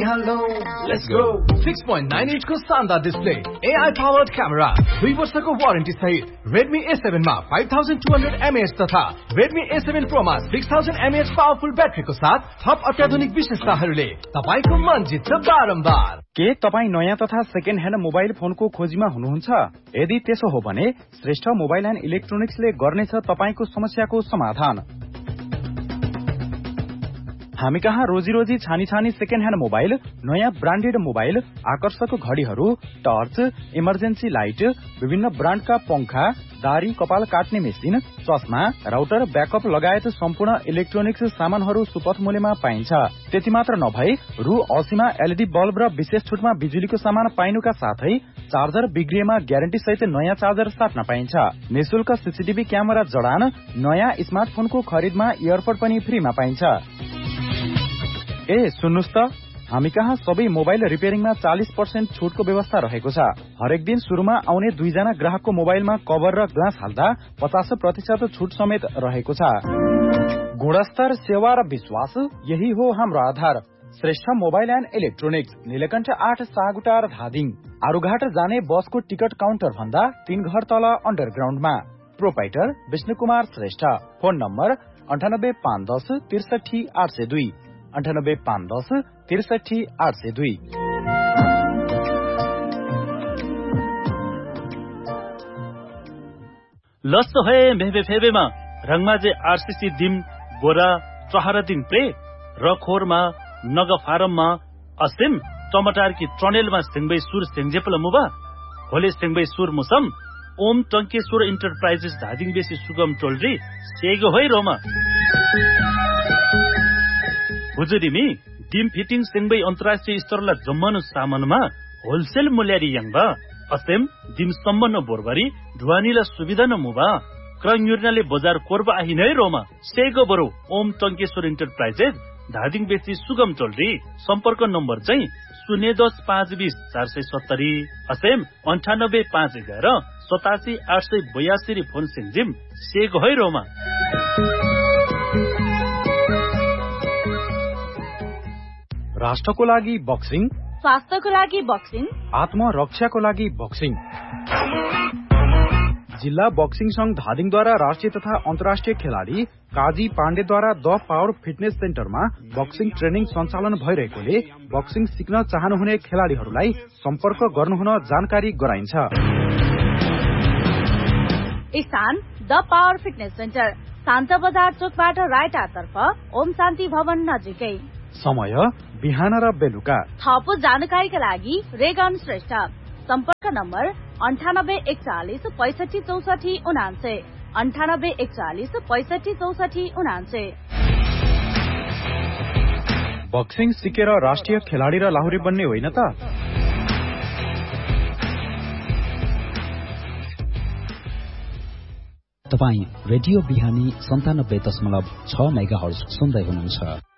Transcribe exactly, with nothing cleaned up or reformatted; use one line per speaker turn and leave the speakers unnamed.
hello, let's go.
six point nine inch को शानदार display, A I powered camera, दुई वर्षको वारेन्टी सहित Redmi A seven मा five thousand two hundred milliamp hour तथा Redmi A seven Pro मा six thousand milliamp hour powerful ब्याट्रीको साथ थप अत्याधुनिक विशेषताहरूले तपाईको मन जित्छ बारम्बार।
के तपाई नयाँ तथा सेकेन्ड ह्यान्ड मोबाइल फोनको खोजीमा हुनुहुन्छ? यदि त्यसो हो भने श्रेष्ठ मोबाइल एन्ड इलेक्ट्रोनिक्सले गर्नेछ तपाईको समस्याको समाधान। हामी कहाँ रोजी रोजी छानी छानी सेकेन्ड ह्यान्ड मोबाइल, नयाँ ब्रान्डेड मोबाइल, आकर्षक घड़ीहरू, टर्च, इमर्जेन्सी लाइट, विभिन्न ब्रान्डका पंखा, दारी कपाल काट्ने मेसिन, चस्मा, राउटर, ब्याकअप लगायत सम्पूर्ण इलेक्ट्रोनिक्स सामानहरू सुपथ मूल्यमा पाइन्छ। त्यति मात्र नभई रु अस्सीमा एलईडी बल्ब र विशेष छुटमा बिजुलीको सामान पाइनुका साथै चार्जर बिग्रिएमा ग्यारेन्टी सहित नयाँ चार्जर साट्न पाइन्छ। निशुल्क सीसीटीभी क्यामेरा जडान, नयाँ स्मार्टफोनको खरिदमा इयरपोड पनि फ्रीमा पाइन्छ। ए सुन्नुस् त, हामी कहाँ सबै मोबाइल रिपेयरिङमा चालीस पर्सेन्ट छुटको व्यवस्था रहेको छ। हरेक दिन सुरुमा आउने दुईजना ग्राहकको मोबाइलमा कभर र ग्लास हाल्दा पचास प्रतिशत छुट समेत रहेको छ। गुणस्तर, सेवा र विश्वास, यही हो हाम्रो आधार। Shrestha mobile and electronics, Neelkanth आठ सागुटार धादिङ। आरुघाट जाने बसको टिकट काउन्टर भन्दा तीन घर तल अन्डरग्राउन्डमा। Proprietor Vishnu Kumar Shrestha. Phone number अन्ठानब्बे पाँच दस त्रिसठी आठ सय दुई अन्ठानब्बे पाँच दस त्रिसठी आठ सय दुई।
लस्तो है मेहबे फेबेमा रंगमाजे आरसीसी दिम बोरा चहरा दिन प्रे रखोरमा नग फारममा असिम टमाटर की ट्रनेलमा सिंगबै सुर सिंगजेपल मुबा होले सिंगबै सुर मुसम ओम टंकेश्वर इन्टरप्राइजेस धादिङ बेसी सुगम टोलरी सेगो है रोमा हुजुरीमी डिम फिटिङ सिंगबै अन्तर्राष्ट्रिय स्तरलाई जम्मनु सामानमा होलसेल मूल्यारी याङबा असेम डिम सम्बन्ध बोरबारी ढुवानीला सुविधा न मुबा क्रङयुर्नाले बजार कोर्बा आहिनै रोमा सेगो बरो ओम टंकेश्वर इन्टरप्राइजेस धादिङ बेसी सुगम टोलरी सम्पर्क नम्बर चाहिँ शून्य दस पाँच बीस चार सय सत्तरी असेम अन्ठानब्बे पाँच एघार सतासी आठ सय बयासी फोन सिंजिम सेगो है रोमा।
राष्ट्रको लागि बक्सिङ,
स्वास्थ्यको लागि बक्सिङ,
आत्मरक्षाको लागि बक्सिङ। जिल्ला बक्सिङ संघ धादिङद्वारा राष्ट्रिय तथा अन्तर्राष्ट्रिय खेलाडी काजी पाण्डेद्वारा द पावर फिटनेस सेन्टरमा बक्सिङ ट्रेनिङ सञ्चालन भइरहेकोले बक्सिङ सिक्न चाहनुहुने खेलाडीहरूलाई सम्पर्क गर्नुहुन जानकारी गराइन्छ।
स्थान द पावर फिटनेस सेन्टर, शान्त बजार चोकबाट राइटातर्फ ओम शान्ति भवन नजिकै।
समय बिहान र बेलुका।
थप जानकारीका लागि रेगन श्रेष्ठ। सम्पर्क नम्बर अन्ठानब्बे एकचालिस पैसठी चौसठी उनान्से अन्ठानब्बे एकचालिस पैसठी चौसठी उनान्से।
बक्सिङ सिकेर राष्ट्रिय खेलाडी र लाहुरे बन्ने होइन त।
तपाई रेडियो बिहानी सन्तानब्बे दशमलव छ मेगा हर्ज सुन्दै हुनुहुन्छ।